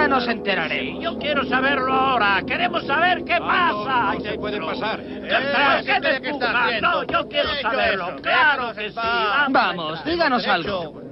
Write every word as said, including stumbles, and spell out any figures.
nos enteraremos. Yo quiero saberlo ahora. Queremos saber qué pasa. No se puede pasar. ¿Por qué me empujas? No, yo quiero saberlo. Claro que sí. Vamos, díganos algo.